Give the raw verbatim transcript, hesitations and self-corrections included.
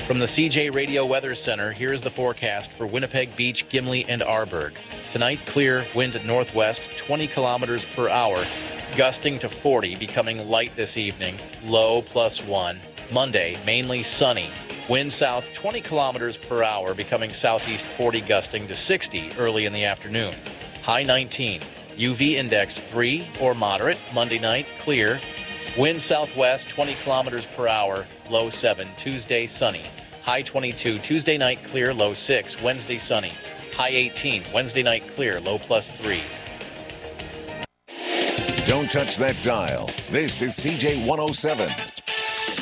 From the C J Radio Weather Center, here's the forecast for Winnipeg Beach, Gimli, and Arborg. Tonight, clear, wind at northwest, twenty kilometers per hour, gusting to forty, becoming light this evening, low plus one. Monday, mainly sunny, wind south twenty kilometers per hour, becoming southeast forty, gusting to sixty early in the afternoon. High nineteen. U V index three or moderate. Monday night, clear. Wind southwest twenty kilometers per hour, low seven. Tuesday, sunny. High twenty-two. Tuesday night, clear, low six. Wednesday, sunny. High eighteen. Wednesday night, clear, low plus three. Don't touch that dial. This is C J one oh seven.